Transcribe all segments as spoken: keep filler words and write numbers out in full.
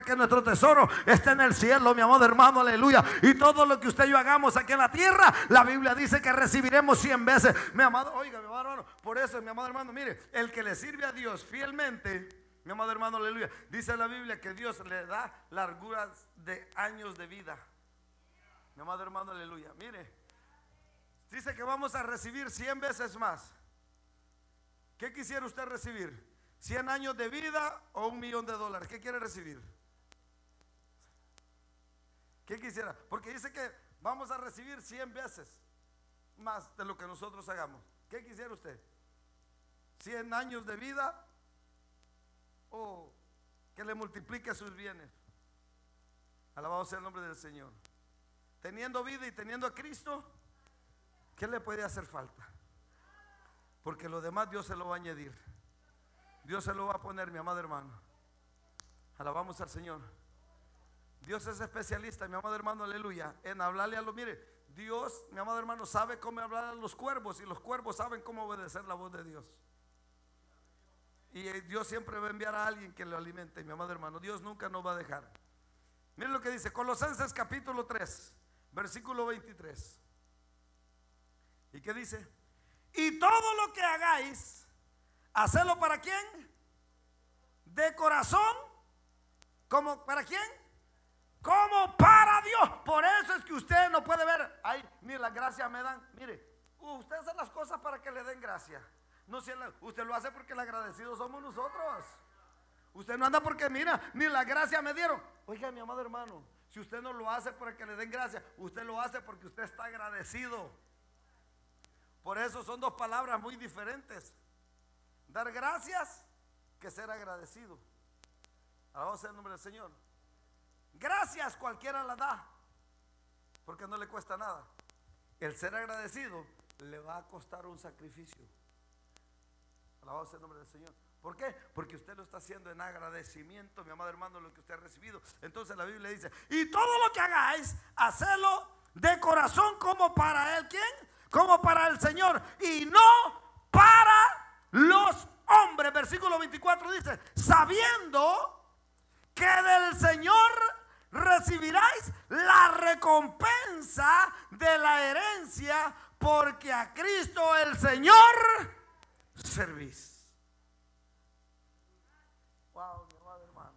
que nuestro tesoro está en el cielo, mi amado hermano, aleluya. Y todo lo que usted y yo hagamos aquí en la tierra, la Biblia dice que recibiremos cien veces, mi amado. Oiga, mi amado hermano, por eso, mi amado hermano, mire, el que le sirve a Dios fielmente, mi amado hermano, aleluya, dice la Biblia que Dios le da larguras de años de vida. Mi amado hermano, aleluya, mire, dice que vamos a recibir cien veces más. ¿Qué quisiera usted recibir? ¿cien años de vida o un millón de dólares? ¿Qué quiere recibir? ¿Qué quisiera? Porque dice que vamos a recibir cien veces más de lo que nosotros hagamos. ¿Qué quisiera usted? ¿cien años de vida o que le multiplique sus bienes? Alabado sea el nombre del Señor. Teniendo vida y teniendo a Cristo, ¿qué le puede hacer falta? Porque lo demás Dios se lo va a añadir. Dios se lo va a poner, mi amado hermano. Alabamos al Señor. Dios es especialista, mi amado hermano, aleluya, en hablarle a los, mire, Dios, mi amado hermano, sabe cómo hablar a los cuervos, y los cuervos saben cómo obedecer la voz de Dios. Y Dios siempre va a enviar a alguien que lo alimente, mi amado hermano. Dios nunca nos va a dejar. Miren lo que dice Colosenses capítulo tres, versículo veintitrés. ¿Y qué dice? Y todo lo que hagáis, hacedlo para quién? De corazón. ¿Cómo? ¿Para quién? Como para Dios. Por eso es que usted no puede ver, ay, ni las gracias me dan. Mire, usted hace las cosas para que le den gracia. No, si usted lo hace porque el agradecido somos nosotros. Usted no anda porque mira, ni la gracia me dieron. Oiga, mi amado hermano, si usted no lo hace para que le den gracia, usted lo hace porque usted está agradecido. Por eso son dos palabras muy diferentes: dar gracias que ser agradecido. Alabado sea el nombre del Señor. Gracias cualquiera la da, porque no le cuesta nada. El ser agradecido le va a costar un sacrificio. Alabado sea el nombre del Señor. ¿Por qué? Porque usted lo está haciendo en agradecimiento, mi amado hermano, lo que usted ha recibido. Entonces la Biblia dice: y todo lo que hagáis, hacedlo de corazón, como para él. ¿Quién? Como para el Señor, y no para los hombres. Versículo veinticuatro dice: sabiendo que del Señor recibiráis la recompensa de la herencia, porque a Cristo el Señor servís. Wow, mi amado hermano.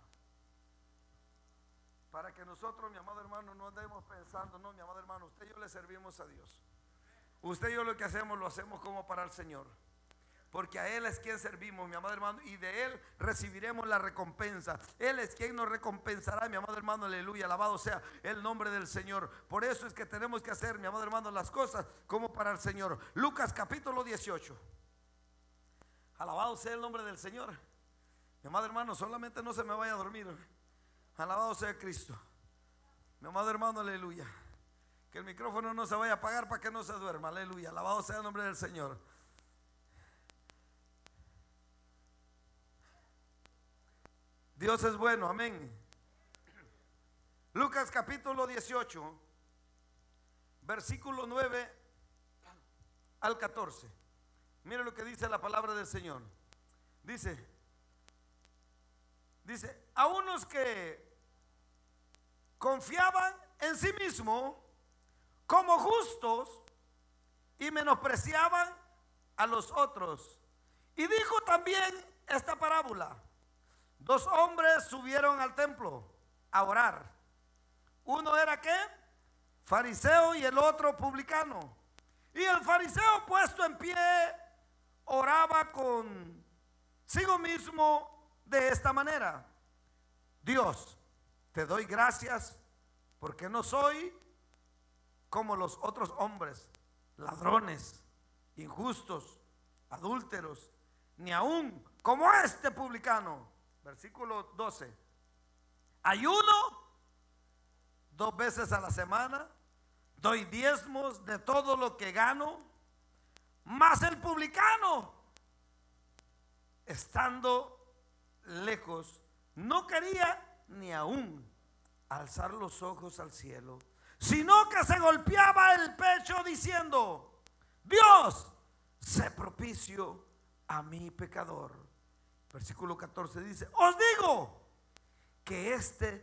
Para que nosotros, mi amado hermano, no andemos pensando, no, mi amado hermano, usted y yo le servimos a Dios. Usted y yo lo que hacemos, lo hacemos como para el Señor, porque a Él es quien servimos, mi amado hermano, y de Él recibiremos la recompensa. Él es quien nos recompensará, mi amado hermano, aleluya, alabado sea el nombre del Señor. Por eso es que tenemos que hacer, mi amado hermano, las cosas como para el Señor. Lucas capítulo dieciocho. Alabado sea el nombre del Señor. Mi amado hermano, solamente no se me vaya a dormir. Alabado sea Cristo. Mi amado hermano, aleluya. Que el micrófono no se vaya a apagar para que no se duerma, aleluya. Alabado sea el nombre del Señor. Dios es bueno, amén. Lucas capítulo dieciocho, versículo nueve al catorce. Mire lo que dice la palabra del Señor. Dice, dice, a unos que confiaban en sí mismos como justos y menospreciaban a los otros. Y dijo también esta parábola: dos hombres subieron al templo a orar. Uno era ¿qué? Fariseo, y el otro publicano. Y el fariseo, puesto en pie, oraba consigo mismo de esta manera: Dios, te doy gracias porque no soy como los otros hombres, ladrones, injustos, adúlteros, ni aún como este publicano. Versículo doce. Ayuno dos veces a la semana, doy diezmos de todo lo que gano. Mas el publicano, estando lejos, no quería ni aún alzar los ojos al cielo, sino que se golpeaba el pecho diciendo: Dios, sé propicio a mi pecador. Versículo catorce dice: os digo que este